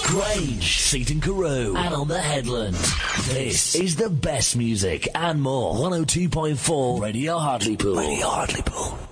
Grange, Seaton Carew, and on the Headland. This is the best music and more. 102.4 Radio Hartlepool. Radio Hartlepool.